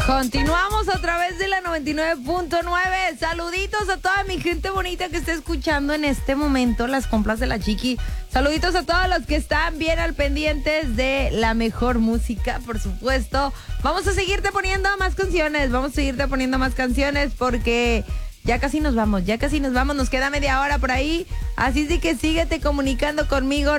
Continuamos a través de la 99.9. Saluditos a toda mi gente bonita que está escuchando en este momento las compras de la Chiqui. Saluditos a todos los que están bien al pendientes de la mejor música, por supuesto. Vamos a seguirte poniendo más canciones, porque ya casi nos vamos, nos queda media hora por ahí. Así es que síguete comunicando conmigo,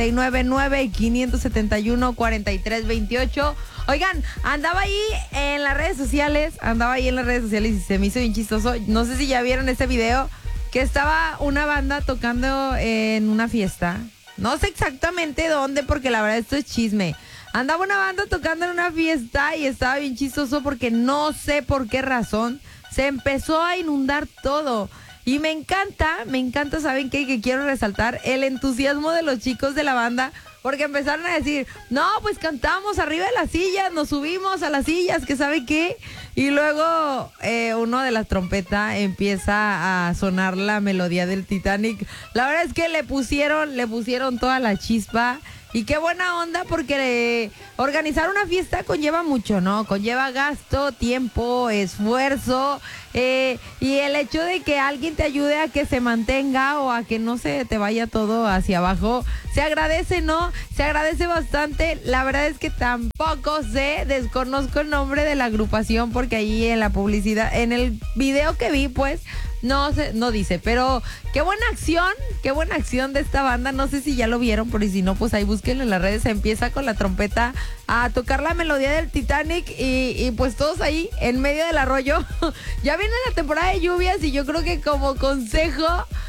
999-571-4328. Oigan, andaba ahí en las redes sociales y se me hizo bien chistoso. No sé si ya vieron ese video, que estaba una banda tocando en una fiesta. No sé exactamente dónde, porque la verdad esto es chisme. Andaba una banda tocando en una fiesta y estaba bien chistoso porque no sé por qué razón se empezó a inundar todo. Y me encanta, ¿saben qué? Que quiero resaltar el entusiasmo de los chicos de la banda, porque empezaron a decir, no, pues cantamos arriba de las sillas, nos subimos a las sillas, que sabe qué. Y luego uno de las trompetas empieza a sonar la melodía del Titanic. La verdad es que le pusieron toda la chispa. Y qué buena onda, porque organizar una fiesta conlleva mucho, ¿no? Conlleva gasto, tiempo, esfuerzo, y el hecho de que alguien te ayude a que se mantenga o a que no se te vaya todo hacia abajo, se agradece, ¿no? Se agradece bastante. La verdad es que tampoco desconozco el nombre de la agrupación, porque ahí en la publicidad, en el video que vi, pues, no dice, pero qué buena acción de esta banda. No sé si ya lo vieron, pero si no, pues ahí búsquenlo en las redes. Se empieza con la trompeta a tocar la melodía del Titanic y pues todos ahí en medio del arroyo. Ya viene la temporada de lluvias y yo creo que como consejo,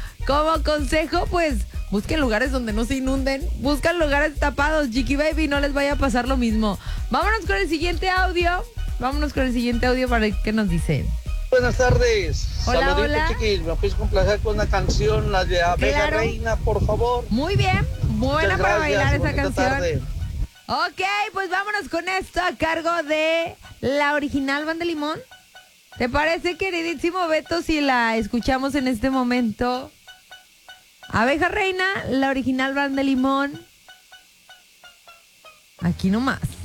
pues busquen lugares donde no se inunden, buscan lugares tapados, Chiqui Baby, no les vaya a pasar lo mismo. Vámonos con el siguiente audio para ver qué nos dice. Buenas tardes. Hola, Saludito, hola. Chiqui. ¿Me puedes complacer con una canción, la de Abeja Reina, por favor? Muy bien, buena para bailar esa canción. Tarde. Ok, pues vámonos con esto a cargo de la original Banda Limón. ¿Te parece, queridísimo Beto, si la escuchamos en este momento? Abeja Reina, la original Banda Limón. Aquí nomás.